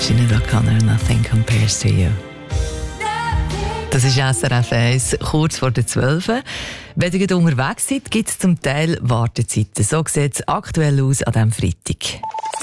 Sinead O'Connor, Nothing Compares to You. Das ist SRF 1, kurz vor der 12. Wenn ihr unterwegs seid, gibt es zum Teil Wartezeiten. So sieht es aktuell aus an diesem Freitag.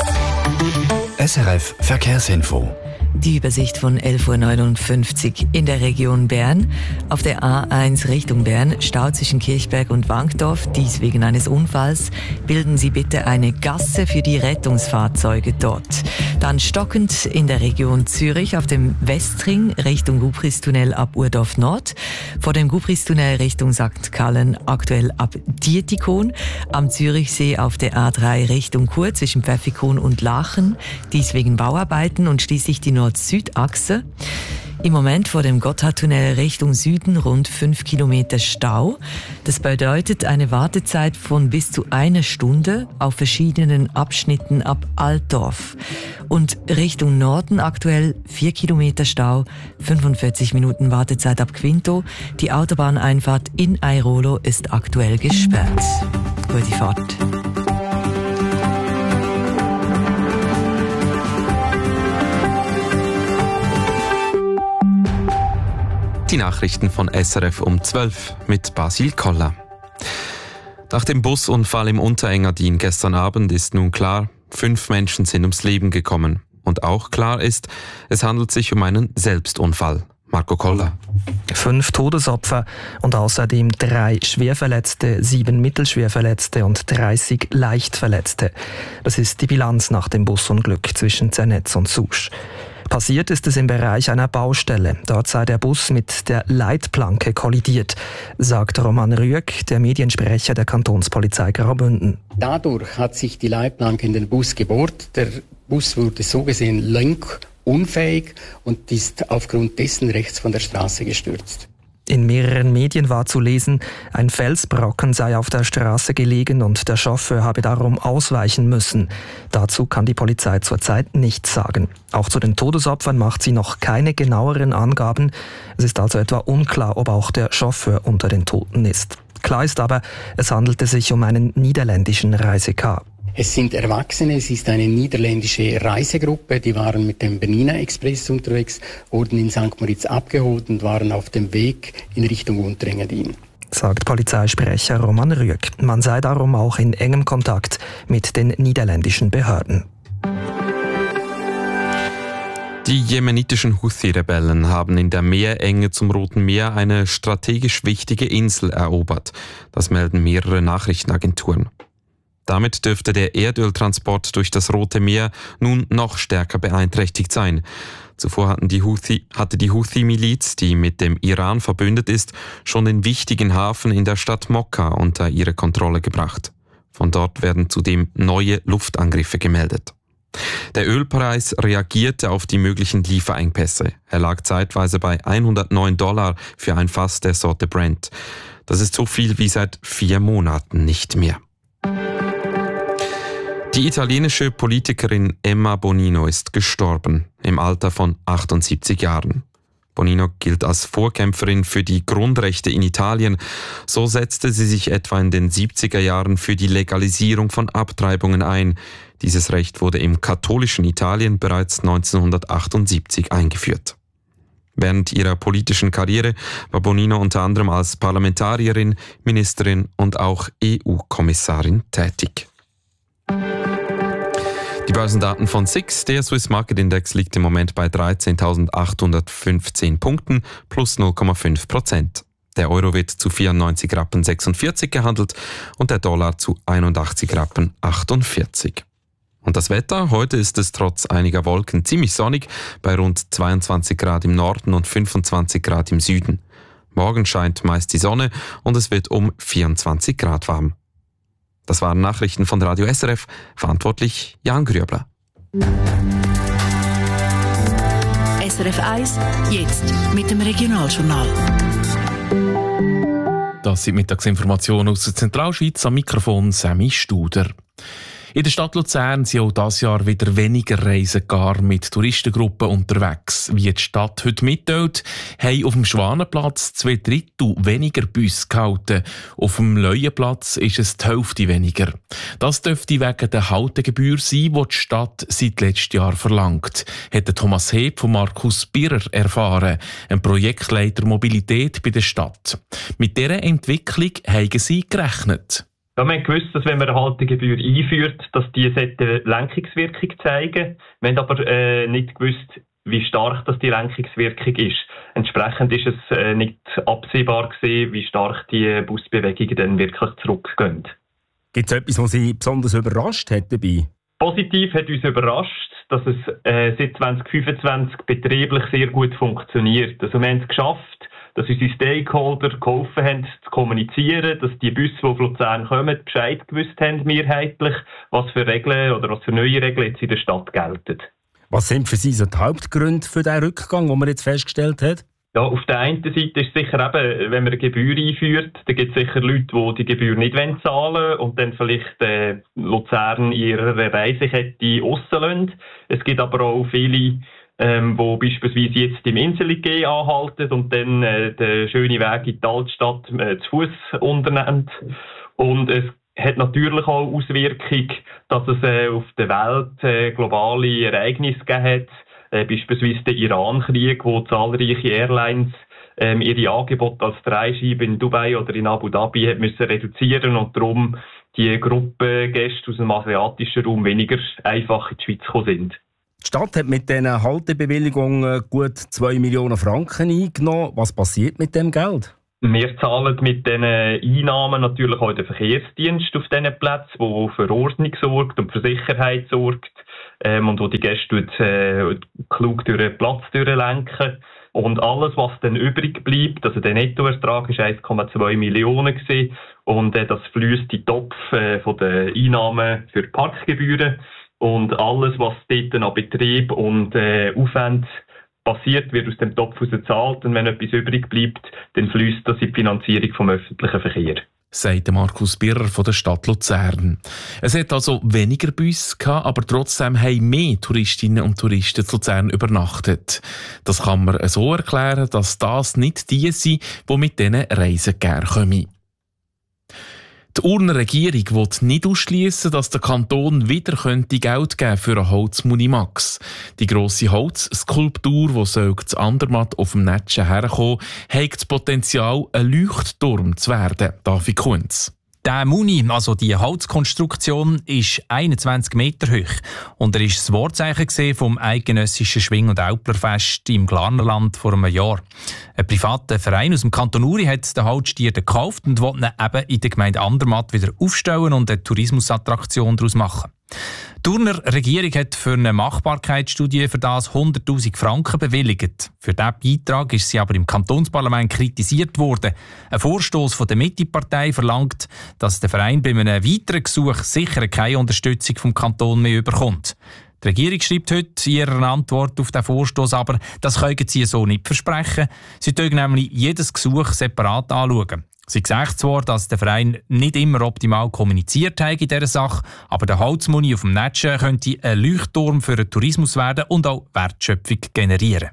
SRF Verkehrsinfo. Die Übersicht von 11.59 Uhr in der Region Bern. Auf der A1 Richtung Bern, Stau zwischen Kirchberg und Wankdorf, dies wegen eines Unfalls. Bilden Sie bitte eine Gasse für die Rettungsfahrzeuge dort. Dann stockend in der Region Zürich auf dem Westring Richtung Gubristunnel ab Urdorf Nord. Vor dem Gubristunnel Richtung St. Gallen aktuell ab Dietikon. Am Zürichsee auf der A3 Richtung Chur zwischen Pfäffikon und Lachen. Dies wegen Bauarbeiten und schließlich die Nord-Süd-Achse. Im Moment vor dem Gotthardtunnel Richtung Süden rund 5 Kilometer Stau. Das bedeutet eine Wartezeit von bis zu 1 Stunde auf verschiedenen Abschnitten ab Altdorf. Und Richtung Norden aktuell 4 Kilometer Stau, 45 Minuten Wartezeit ab Quinto. Die Autobahneinfahrt in Airolo ist aktuell gesperrt. Gute Fahrt. Die Nachrichten von SRF um 12 mit Basil Koller. Nach dem Busunfall im Unterengadin gestern Abend ist nun klar, 5 Menschen sind ums Leben gekommen. Und auch klar ist, es handelt sich um einen Selbstunfall. Marco Koller. 5 Todesopfer und außerdem 3 Schwerverletzte, 7 Mittelschwerverletzte und 30 Leichtverletzte. Das ist die Bilanz nach dem Busunglück zwischen Zernetz und Susch. Passiert ist es im Bereich einer Baustelle. Dort sei der Bus mit der Leitplanke kollidiert, sagt Roman Rüegg, der Mediensprecher der Kantonspolizei Graubünden. Dadurch hat sich die Leitplanke in den Bus gebohrt. Der Bus wurde so gesehen lenkunfähig und ist aufgrund dessen rechts von der Straße gestürzt. In mehreren Medien war zu lesen, ein Felsbrocken sei auf der Straße gelegen und der Chauffeur habe darum ausweichen müssen. Dazu kann die Polizei zurzeit nichts sagen. Auch zu den Todesopfern macht sie noch keine genaueren Angaben. Es ist also etwa unklar, ob auch der Chauffeur unter den Toten ist. Klar ist aber, es handelte sich um einen niederländischen Reisecar. Es sind Erwachsene, es ist eine niederländische Reisegruppe, die waren mit dem Bernina Express unterwegs, wurden in St. Moritz abgeholt und waren auf dem Weg in Richtung Unterengadin. Sagt Polizeisprecher Roman Rüegg. Man sei darum auch in engem Kontakt mit den niederländischen Behörden. Die jemenitischen Houthi-Rebellen haben in der Meerenge zum Roten Meer eine strategisch wichtige Insel erobert. Das melden mehrere Nachrichtenagenturen. Damit dürfte der Erdöltransport durch das Rote Meer nun noch stärker beeinträchtigt sein. Zuvor hatte die Houthi-Miliz, die mit dem Iran verbündet ist, schon den wichtigen Hafen in der Stadt Mokka unter ihre Kontrolle gebracht. Von dort werden zudem neue Luftangriffe gemeldet. Der Ölpreis reagierte auf die möglichen Lieferengpässe. Er lag zeitweise bei $109 für ein Fass der Sorte Brent. Das ist so viel wie seit 4 Monaten nicht mehr. Die italienische Politikerin Emma Bonino ist gestorben, im Alter von 78 Jahren. Bonino gilt als Vorkämpferin für die Grundrechte in Italien. So setzte sie sich etwa in den 70er Jahren für die Legalisierung von Abtreibungen ein. Dieses Recht wurde im katholischen Italien bereits 1978 eingeführt. Während ihrer politischen Karriere war Bonino unter anderem als Parlamentarierin, Ministerin und auch EU-Kommissarin tätig. Die Börsendaten von SIX, der Swiss Market Index, liegt im Moment bei 13.815 Punkten plus 0,5%. Der Euro wird zu 94,46 Rappen gehandelt und der Dollar zu 81,48 Rappen. Und das Wetter? Heute ist es trotz einiger Wolken ziemlich sonnig, bei rund 22 Grad im Norden und 25 Grad im Süden. Morgen scheint meist die Sonne und es wird um 24 Grad warm. Das waren Nachrichten von Radio SRF, verantwortlich Jan Grübler. SRF 1, jetzt mit dem Regionaljournal. Das sind Mittagsinformationen aus der Zentralschweiz, am Mikrofon Sammy Studer. In der Stadt Luzern sind auch dieses Jahr wieder weniger Reisegar mit Touristengruppen unterwegs. Wie die Stadt heute mitteilt, haben auf dem Schwanenplatz 2/3 weniger Busse gehalten. Auf dem Leuenplatz ist es die Hälfte weniger. Das dürfte wegen der Haltegebühr sein, die die Stadt seit letztem Jahr verlangt, hat Thomas Heb von Markus Birrer erfahren, ein Projektleiter Mobilität bei der Stadt. Mit dieser Entwicklung haben sie gerechnet. Ja, wir haben gewusst, dass wenn man eine Haltegebühr einführt, dass die Lenkungswirkung zeigen. Wir haben aber nicht gewusst, wie stark das die Lenkungswirkung ist. Entsprechend ist es nicht absehbar gewesen, wie stark die Busbewegungen dann wirklich zurückgehen. Gibt es etwas, was Sie besonders überrascht hat dabei? Positiv hat uns überrascht, dass es seit 2025 betrieblich sehr gut funktioniert. Also wir haben es geschafft, dass unsere Stakeholder geholfen haben, zu kommunizieren, dass die Busse, die auf Luzern kommen, Bescheid gewusst haben, mehrheitlich, was für Regeln oder was für neue Regeln jetzt in der Stadt gelten. Was sind für Sie so die Hauptgründe für den Rückgang, den man jetzt festgestellt hat? Ja, auf der einen Seite ist sicher eben, wenn man eine Gebühr einführt, dann gibt es sicher Leute, die die Gebühr nicht zahlen wollen und dann vielleicht Luzern in ihrer Reisekette rauslassen. Es gibt aber auch viele, die beispielsweise jetzt im Insel-IG anhalten und dann den schönen Weg in die Altstadt zu Fuß unternehmen. Und es hat natürlich auch Auswirkungen, dass es auf der Welt globale Ereignisse gegeben hat. Beispielsweise der Iran-Krieg, wo zahlreiche Airlines ihre Angebote als Dreischeibe in Dubai oder in Abu Dhabi hat müssen reduzieren und darum die Gruppengäste aus dem asiatischen Raum weniger einfach in die Schweiz gekommen sind. Die Stadt hat mit diesen Haltebewilligungen gut 2 Millionen Franken eingenommen. Was passiert mit dem Geld? Wir zahlen mit diesen Einnahmen natürlich auch den Verkehrsdienst auf diesen Plätzen, der für Ordnung sorgt und für Sicherheit sorgt und wo die Gäste klug durch den Platz durchlenken. Und alles, was dann übrig bleibt, also der Nettoertrag war 1,2 Millionen gewesen, und das fließt in den Topf von den Einnahmen für Parkgebühren. Und alles, was dort an Betrieb und Aufwand passiert, wird aus dem Topf gezahlt. Und wenn etwas übrig bleibt, dann fließt das in die Finanzierung vom öffentlichen Verkehr. Sagt Markus Birrer von der Stadt Luzern. Es hat also weniger Busse gehabt, aber trotzdem haben mehr Touristinnen und Touristen in Luzern übernachtet. Das kann man so erklären, dass das nicht die sind, die mit diesen Reisen gerne kommen. Die Urner Regierung will nicht ausschliessen, dass der Kanton wieder Geld geben könnte für eine Holzmuni Max. Die grosse Holzskulptur, die zu Andermatt auf dem Netschen herkommen, hat das Potenzial, ein Leuchtturm zu werden. David Kunz. Der Muni, also die Holzkonstruktion, ist 21 Meter hoch und er war das Wortzeichen vom eidgenössischen Schwing- und Auplerfest im Glarnerland vor einem Jahr. Ein privater Verein aus dem Kanton Uri hat den Holzstier gekauft und will ihn eben in der Gemeinde Andermatt wieder aufstellen und eine Tourismusattraktion daraus machen. Die Urner Regierung hat für eine Machbarkeitsstudie für das 100'000 Franken bewilligt. Für diesen Beitrag ist sie aber im Kantonsparlament kritisiert worden. Ein Vorstoss von der Mitte-Partei verlangt, dass der Verein bei einem weiteren Gesuch sicher keine Unterstützung vom Kanton mehr bekommt. Die Regierung schreibt heute in ihrer Antwort auf den Vorstoss aber, das können sie so nicht versprechen. Sie dürfen nämlich jedes Gesuch separat anschauen. Sie sagt zwar, dass der Verein nicht immer optimal kommuniziert hat in dieser Sache, aber der Holzmuni auf dem Netschen könnte ein Leuchtturm für den Tourismus werden und auch Wertschöpfung generieren.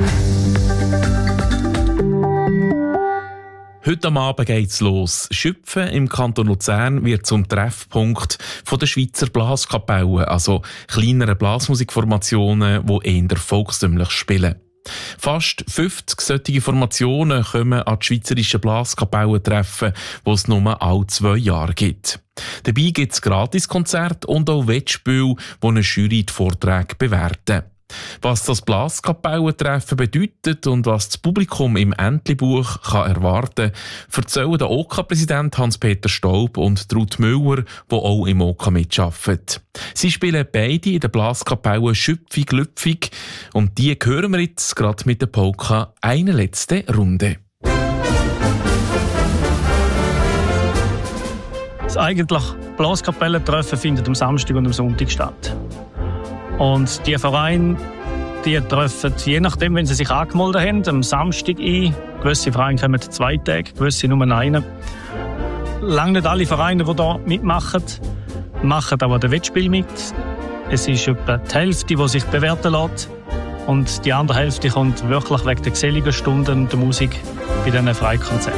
Heute am Abend geht's los. Schüpfen im Kanton Luzern wird zum Treffpunkt der Schweizer Blaskapellen, also kleinere Blasmusikformationen, die eher volkstümlich spielen. Fast 50 solche Formationen kommen an die schweizerischen Blaskapellentreffen, die es nur alle 2 Jahre gibt. Dabei gibt es Gratiskonzerte und auch Wettspiele, wo eine Jury die Vorträge bewerten. Was das Blaskapellentreffen bedeutet und was das Publikum im Entlebuch kann erwarten, erzählen der OK-Präsident Hans-Peter Staub und Ruth Müller, die auch im OK mitarbeiten. Sie spielen beide in der Blaskapelle «Schüpfig, Lüpfig» und die hören wir jetzt gerade mit der Polka «Eine letzte Runde». Das eigentliche Blaskapellentreffen findet am Samstag und am Sonntag statt. Und die Vereine, die treffen, je nachdem, wenn sie sich angemeldet haben, am Samstag ein. Gewisse Vereine kommen 2 Tage, gewisse nur einen. Lange nicht alle Vereine, die hier mitmachen. machen auch an den Wettspielen mit. Es ist etwa die Hälfte, die sich bewerten lässt. Und die andere Hälfte kommt wirklich wegen der geselligen Stunden der Musik bei diesen Freikonzerten.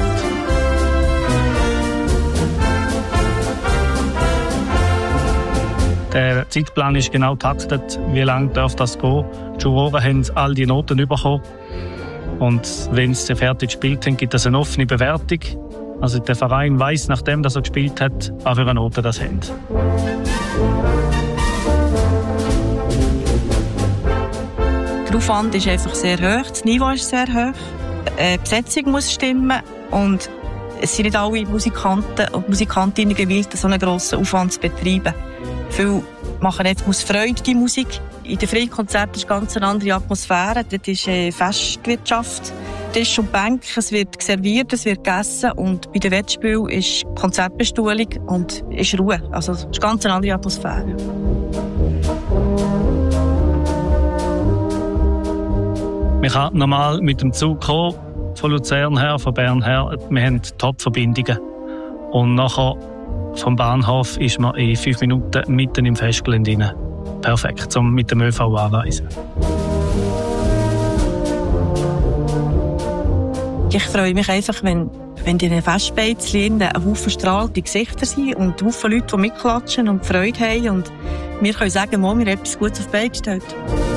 Der Zeitplan ist genau getaktet, wie lange darf das gehen. Die Juroren haben all die Noten bekommen. Und wenn sie fertig gespielt haben, gibt es eine offene Bewertung. Also der Verein weiss, nachdem er gespielt hat, was für eine Note das haben. Der Aufwand ist einfach sehr hoch, das Niveau ist sehr hoch, die Besetzung muss stimmen und es sind nicht alle Musikanten und Musikantinnen gewillt, so einen grossen Aufwand zu betreiben. Viele machen jetzt aus Freude die Musik. In den Freikonzerten ist ganz eine andere Atmosphäre. Dort ist Festwirtschaft, Tisch und Bank, es wird serviert, es wird gegessen und bei den Wettspielen ist Konzertbestuhlung und ist Ruhe. Also es ist ganz eine andere Atmosphäre. Man kann normal mit dem Zug kommen, von Luzern her, von Bern her. Wir haben Top-Verbindungen. Und nachher vom Bahnhof ist man in 5 Minuten mitten im Festgelände rein. Perfekt, um mit dem ÖV anreisen. Ich freue mich einfach, wenn in den Festbeizen ein Haufen strahlende Gesichter sind und Haufen Leute, die mitklatschen und Freude haben. Und wir können sagen, wir haben etwas Gutes auf die Beine gestellt.